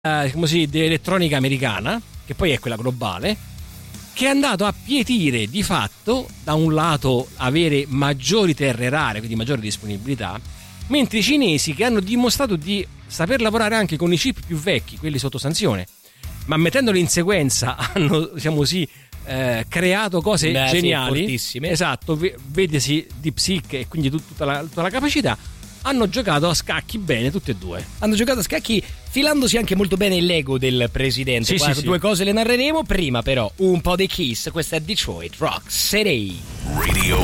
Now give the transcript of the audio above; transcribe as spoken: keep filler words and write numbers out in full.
eh, come si dice, dell'elettronica americana, che poi è quella globale, che è andato a pietire di fatto, da un lato avere maggiori terre rare, quindi maggiore disponibilità, mentre i cinesi, che hanno dimostrato di saper lavorare anche con i chip più vecchi, quelli sotto sanzione, ma mettendoli in sequenza hanno, diciamo così, eh, creato cose Beh, geniali, sì, fortissime. esatto, vedesi DeepSeek e quindi tutta la, tutta la capacità. Hanno giocato a scacchi bene tutti e due. Hanno giocato a scacchi filandosi anche molto bene il l'ego del presidente. Sì, Qua, sì, due sì. cose le narreremo. Prima però un po' di Kiss. Questa è Detroit Rock City. Radio